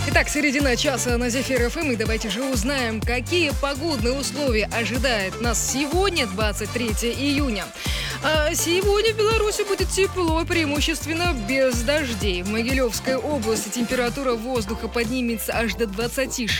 Итак, середина часа на Зефир ФМ, и давайте же узнаем, какие погодные условия ожидает нас сегодня, 23 июня. Сегодня в Беларуси будет тепло, преимущественно без дождей. В Могилевской области температура воздуха поднимется аж до 26